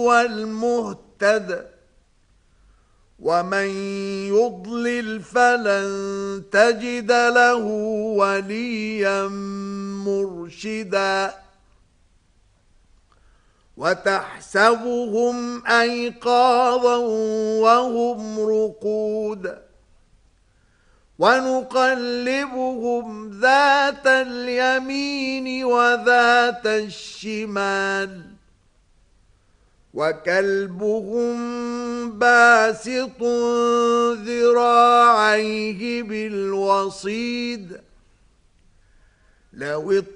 هو المهتد ومن يضلل فلن تجد له وليا مرشدا وتحسبهم أيقاظا وهم رقود ونقلبهم ذات اليمين وذات الشمال وكلبهم باسط ذراعيه بالوصيد لو